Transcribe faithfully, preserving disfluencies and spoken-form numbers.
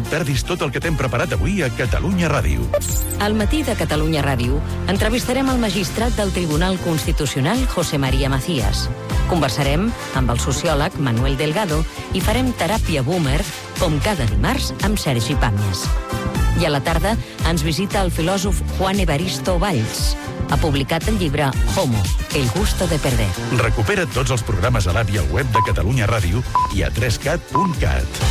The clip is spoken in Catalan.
et perdis tot el que t'hem preparat avui a Catalunya Ràdio. Al matí de Catalunya Ràdio entrevistarem el magistrat del Tribunal Constitucional, José María Macías. Conversarem amb el sociòleg Manuel Delgado i farem teràpia boomer, com cada dimarts, amb Sergi Pàmies. I a la tarda ens visita el filòsof Juan Evaristo Valls. Ha publicat el llibre Homo, el gusto de perder. Recupera tots els programes a l'app i al web de Catalunya Ràdio i a tres cat punt cat.